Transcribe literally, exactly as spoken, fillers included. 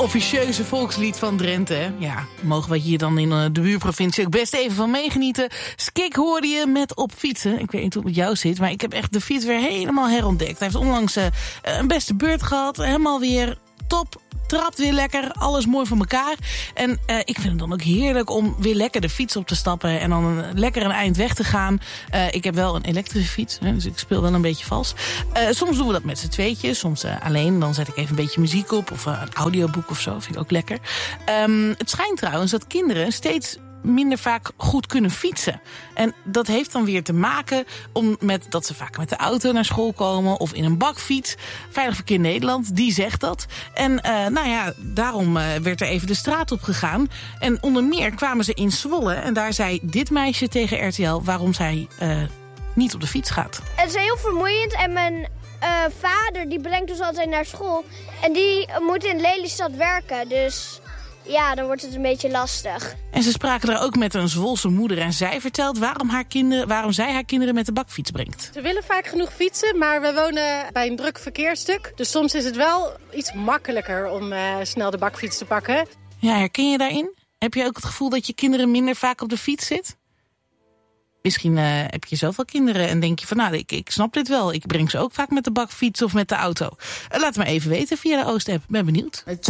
officieuze volkslied van Drenthe. Hè? Ja, mogen we hier dan in de buurprovincie ook best even van meegenieten. Skik hoorde je met Op Fietsen. Ik weet niet hoe het met jou zit, maar ik heb echt de fiets weer helemaal herontdekt. Hij heeft onlangs uh, een beste beurt gehad. Helemaal weer top. Trapt weer lekker, alles mooi voor elkaar. En uh, ik vind het dan ook heerlijk om weer lekker de fiets op te stappen en dan een, lekker een eind weg te gaan. Uh, ik heb wel een elektrische fiets, hè, dus ik speel wel een beetje vals. Uh, soms doen we dat met z'n tweetjes, soms uh, alleen. Dan zet ik even een beetje muziek op of uh, een audioboek of zo, vind ik ook lekker. Um, het schijnt trouwens dat kinderen steeds minder vaak goed kunnen fietsen. En dat heeft dan weer te maken om met dat ze vaak met de auto naar school komen of in een bakfiets. Veilig Verkeer Nederland, die zegt dat. En uh, nou ja, daarom uh, werd er even de straat op gegaan. En onder meer kwamen ze in Zwolle en daar zei dit meisje tegen R T L waarom zij uh, niet op de fiets gaat. Het is heel vermoeiend en mijn uh, vader die brengt ons altijd naar school. En die moet in Lelystad werken, dus ja, dan wordt het een beetje lastig. En ze spraken er ook met een Zwolse moeder en zij vertelt waarom, haar kinderen, waarom zij haar kinderen met de bakfiets brengt. Ze willen vaak genoeg fietsen, maar we wonen bij een druk verkeersstuk. Dus soms is het wel iets makkelijker om uh, snel de bakfiets te pakken. Ja, herken je daarin? Heb je ook het gevoel dat je kinderen minder vaak op de fiets zit? Misschien uh, heb je zoveel kinderen en denk je van nou, ik, ik snap dit wel. Ik breng ze ook vaak met de bakfiets of met de auto. Uh, laat het me even weten via de Oost-app. Ben benieuwd.